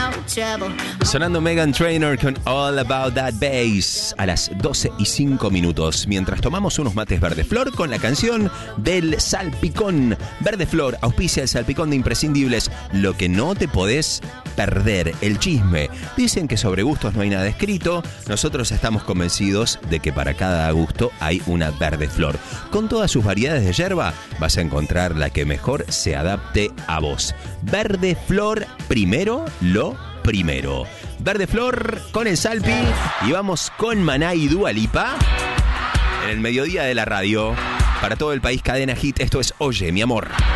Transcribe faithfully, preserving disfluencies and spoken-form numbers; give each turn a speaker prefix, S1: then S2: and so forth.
S1: Sonando Meghan Trainor con All About That Bass a las doce y cinco minutos, mientras tomamos unos mates Verde Flor con la canción del Salpicón. Verde Flor auspicia el Salpicón de Imprescindibles, lo que no te podés perder, el chisme. Dicen que sobre gustos no hay nada escrito. Nosotros estamos convencidos de que para cada gusto hay una Verde Flor. Con todas sus variedades de yerba vas a encontrar la que mejor se adapte a vos. Verde Flor, primero lo primero. Verde Flor con el Salpi y vamos con Maná y Dua Lipa en el mediodía de la radio. Para todo el país, Cadena Hit, esto es Oye, mi amor.